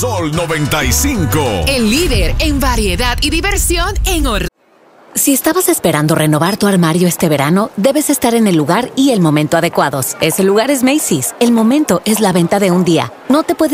Sol 95. El líder en variedad y diversión en Orlando. Si estabas esperando renovar tu armario este verano, debes estar en el lugar y el momento adecuados. Ese lugar es Macy's. El momento es la venta de un día. No te puedes